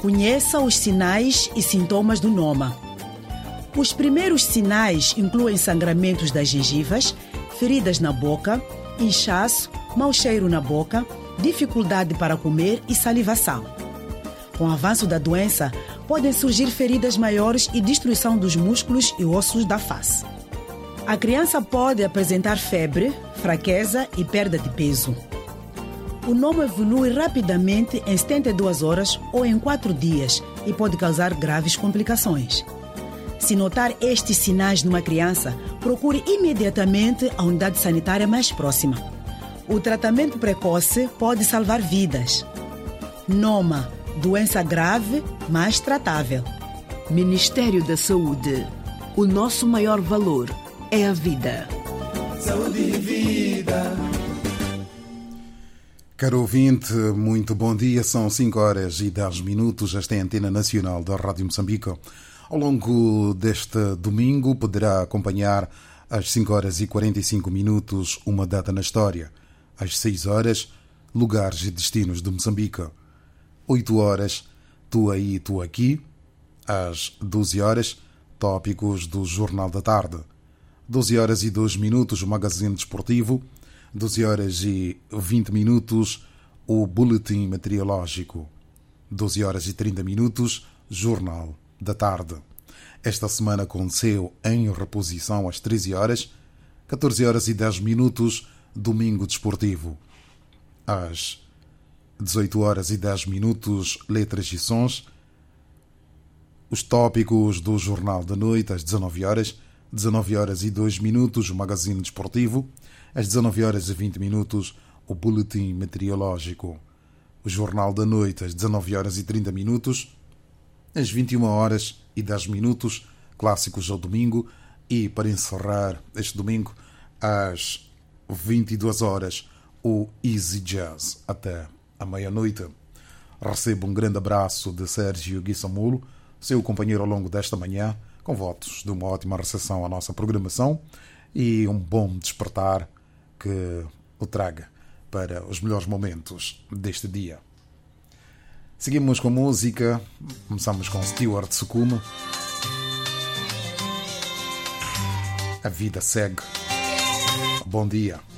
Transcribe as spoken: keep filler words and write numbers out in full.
Conheça os sinais e sintomas do Noma. Os primeiros sinais incluem sangramentos das gengivas, feridas na boca, inchaço, mau cheiro na boca, dificuldade para comer e salivação. Com o avanço da doença, podem surgir feridas maiores e destruição dos músculos e ossos da face. A criança pode apresentar febre, fraqueza e perda de peso. O Noma evolui rapidamente em setenta e duas horas ou em quatro dias e pode causar graves complicações. Se notar estes sinais numa criança, procure imediatamente a unidade sanitária mais próxima. O tratamento precoce pode salvar vidas. Noma, doença grave, mas tratável. Ministério da Saúde. O nosso maior valor é a vida. Saúde e vida. Caro ouvinte, muito bom dia. São cinco horas e dez minutos. Esta é a Antena Nacional da Rádio Moçambique. Ao longo deste domingo poderá acompanhar às cinco horas e quarenta e cinco minutos uma data na história. Às seis horas, lugares e destinos de Moçambique. oito horas, tu aí, tu aqui. Às doze horas, tópicos do Jornal da Tarde. doze horas e dois minutos, o Magazine Desportivo. doze horas e vinte minutos, o Boletim Meteorológico. doze horas e trinta minutos, Jornal da Tarde. Esta semana aconteceu em reposição às treze horas, catorze horas e dez minutos, Domingo Desportivo. Às dezoito horas e dez minutos, Letras e Sons. Os tópicos do Jornal da Noite, às dezenove horas, dezenove horas e dois minutos, o Magazine Desportivo. Às dezenove horas e vinte minutos, o Boletim Meteorológico. O Jornal da Noite, às dezenove horas e trinta minutos. Às vinte e uma horas e dez minutos, Clássicos ao Domingo. E, para encerrar este domingo, às vinte e duas horas, o Easy Jazz. Até à meia-noite. Recebo um grande abraço de Sérgio Guissamulo, seu companheiro ao longo desta manhã, com votos de uma ótima recepção à nossa programação e um bom despertar que o traga para os melhores momentos deste dia. Seguimos com música. Começamos com Stewart Sukumo. A vida segue. Bom dia.